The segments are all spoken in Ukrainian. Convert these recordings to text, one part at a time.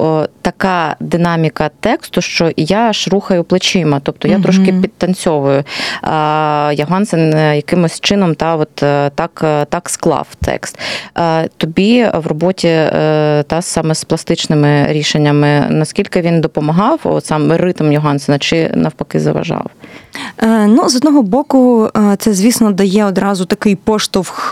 така динаміка тексту, що я аж рухаю плечима, тобто я трошки підтанцьовую. Йогансен якимось чином так склав текст. Тобі в роботі саме з пластичними рішеннями, наскільки він допомагав, от саме ритм Йогансена, чи навпаки заважав? З одного боку, це, звісно, дає одразу такий поштовх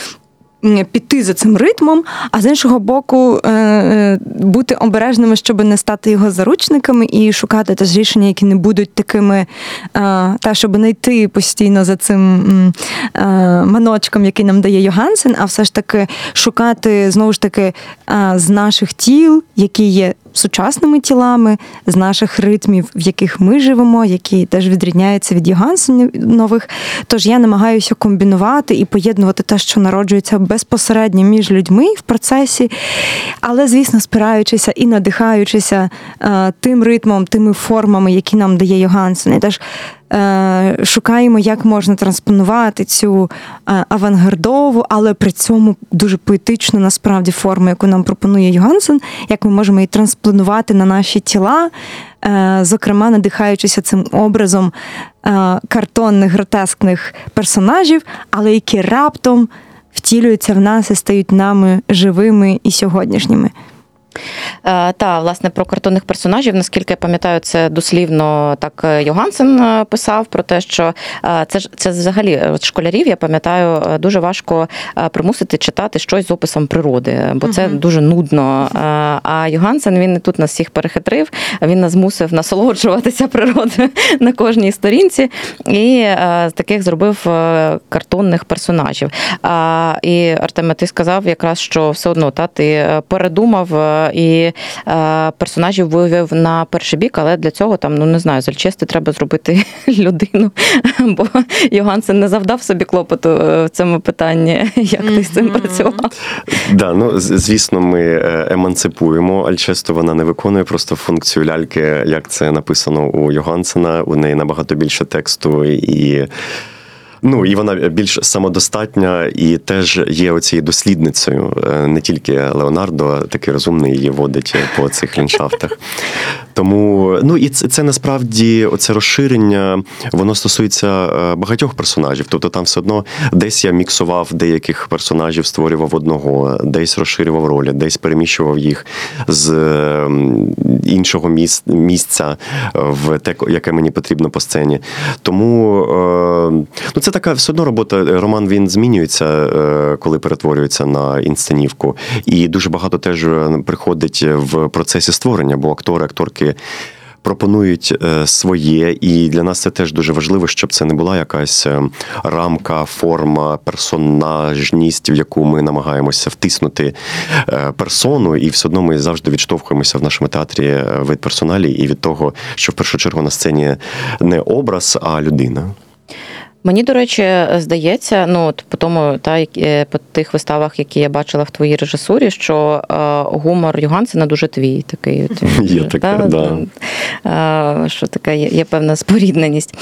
піти за цим ритмом, а з іншого боку, бути обережними, щоб не стати його заручниками і шукати теж рішення, які не будуть такими, щоб не йти постійно за цим маночком, який нам дає Йогансен, а все ж таки шукати, знову ж таки, з наших тіл, які є сучасними тілами, з наших ритмів, в яких ми живемо, які теж відрізняються від Йогансенових. Тож я намагаюся комбінувати і поєднувати те, що народжується безпосередньо між людьми в процесі, але, звісно, спираючися і надихаючися тим ритмом, тими формами, які нам дає Йогансен. І теж шукаємо, як можна транспонувати цю авангардову, але при цьому дуже поетичну, насправді, форму, яку нам пропонує Йогансен, як ми можемо її транспонувати на наші тіла, зокрема, надихаючися цим образом картонних, гротескних персонажів, але які раптом втілюються в нас і стають нами живими і сьогоднішніми. Власне, про картонних персонажів, наскільки я пам'ятаю, це дослівно так Йогансен писав про те, що це взагалі школярів, я пам'ятаю, дуже важко примусити читати щось з описом природи, бо це дуже нудно. А Йогансен, він тут нас всіх перехитрив, він нас змусив насолоджуватися природою на кожній сторінці і з таких зробив картонних персонажів. І, Артеме, ти сказав якраз, що все одно ти передумав і персонажів вивів на перший бік, але для цього не знаю, з Альчести треба зробити людину, бо Йогансен не завдав собі клопоту в цьому питанні. Як ти з цим працював? Звісно, ми емансипуємо Альчесту, вона не виконує просто функцію ляльки, як це написано у Йогансена, у неї набагато більше тексту і вона більш самодостатня і теж є оцією дослідницею. Не тільки Леонардо такий розумний її водить по цих ландшафтах. Тому, і це насправді, оце розширення, воно стосується багатьох персонажів. Тобто там все одно десь я міксував деяких персонажів, створював одного, десь розширював ролі, десь переміщував їх з іншого місця в те, яке мені потрібно по сцені. Тому, це така все одно робота. Роман, він змінюється, коли перетворюється на інсценівку. І дуже багато теж приходить в процесі створення, бо акторки пропонують своє, і для нас це теж дуже важливо, щоб це не була якась рамка, форма, персонажність, в яку ми намагаємося втиснути персону, і все одно ми завжди відштовхуємося в нашому театрі від персоналій і від того, що в першу чергу на сцені не образ, а людина. Мені, до речі, здається, по тих виставах, які я бачила в твоїй режисурі, що гумор Йогансена дуже твій такий. Є таке, що така є певна спорідненість.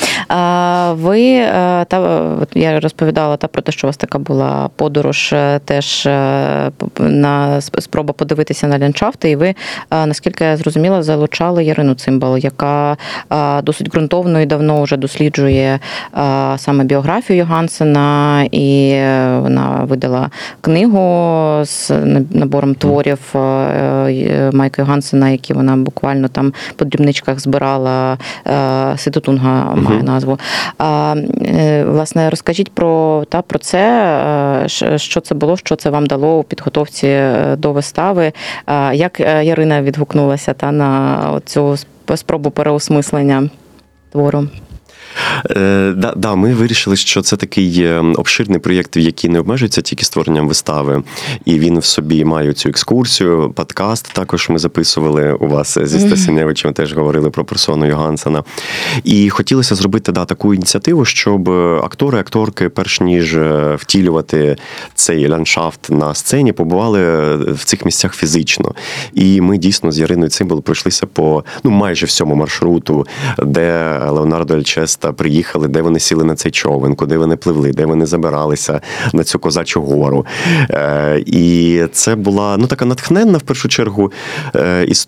Я розповідала про те, що у вас така була подорож теж на спроба подивитися на ландшафти, і ви, наскільки я зрозуміла, залучали Ярину Цимбал, яка досить ґрунтовно і давно вже досліджує саме біографію Йогансена, і вона видала книгу з набором творів Майка Йогансена, які вона буквально там по дрібничках збирала. Ситотунга має назву. Власне, розкажіть про це, що це було, що це вам дало у підготовці до вистави, як Ярина відгукнулася на цю спробу переосмислення твору? Ми вирішили, що це такий обширний проєкт, який не обмежується тільки створенням вистави. І він в собі має цю екскурсію, подкаст також ми записували у вас зі Стасіневичем, теж говорили про персону Йогансена. І хотілося зробити таку ініціативу, щоб актори, акторки, перш ніж втілювати цей ландшафт на сцені, побували в цих місцях фізично. І ми дійсно з Яриною Цимбал пройшлися по майже всьому маршруту, де Леонардо Альчеста приїхали, де вони сіли на цей човен, куди вони пливли, де вони забиралися на цю Козачу гору. І це була така натхненна, в першу чергу,